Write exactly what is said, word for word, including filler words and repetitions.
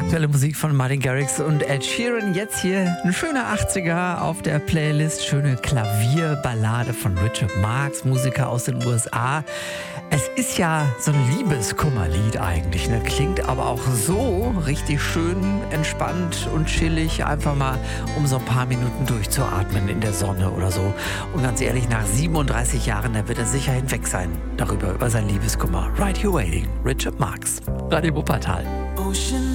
Aktuelle Musik von Martin Garrix und Ed Sheeran. Jetzt hier ein schöner achtziger auf der Playlist. Schöne Klavierballade von Richard Marx, Musiker aus den U S A. Es ist ja so ein Liebeskummerlied eigentlich, ne? Klingt aber auch so richtig schön entspannt und chillig. Einfach mal, um so ein paar Minuten durchzuatmen in der Sonne oder so. Und ganz ehrlich, nach siebenunddreißig Jahren, da wird er sicher hinweg sein darüber, über sein Liebeskummer. Right Here Waiting, Richard Marx, Radio Wuppertal. Ocean